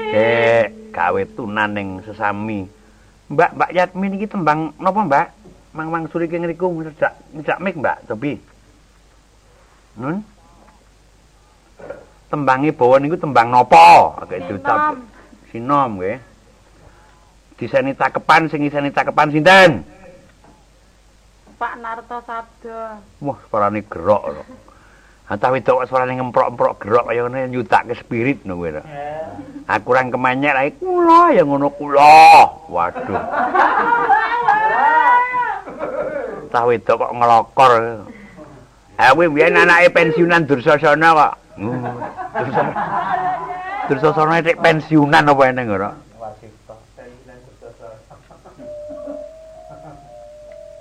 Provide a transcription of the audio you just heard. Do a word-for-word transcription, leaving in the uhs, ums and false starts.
Eh, gawe tunan ning sesami. Mbak, Mbak Yasmin iki tembang napa, Mbak? Mang-mang suri ki ngriku nyedak nyedak mik, Mbak, cobi. Nun. Tembange bawa niku tembang napa? Agak diucap. Sinom nggih. Diseni cakepan sing iseni cakepan sinten? Pak Narto Sabda. Wah, suarane gerok lho. Antah wedok suarane ngemprok-emprok gerok kaya ngene nyutake spirit ngono kuwi lho. Aku kurang kemenyek lha kula ya ngono kula. Waduh. Tah wedok kok ngelokor. Ha kuwi biyen anake pensiunan Dursasana kok. Dursasana. Dursasana nek pensiunan apa eneng ora?